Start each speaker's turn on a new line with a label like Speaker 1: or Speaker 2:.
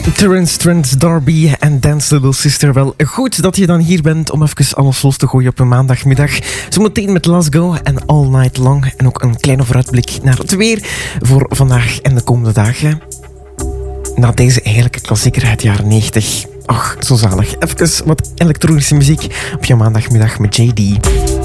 Speaker 1: Terence Trent D'Arby en Dance Little Sister. Wel goed dat je dan hier bent om even alles los te gooien op een maandagmiddag. Zometeen met Let's Go en All Night Long. En ook een kleine vooruitblik naar het weer voor vandaag en de komende dagen. Na deze heerlijke klassieker uit de jaren 90. Ach, zo zalig. Even wat elektronische muziek op je maandagmiddag met JD.